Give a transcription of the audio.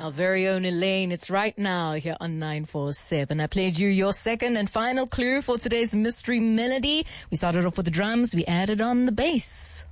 Our very own Elaine. It's right now here on 947. I played you your second and final clue for today's mystery melody. We started off with the drums. We added on the bass.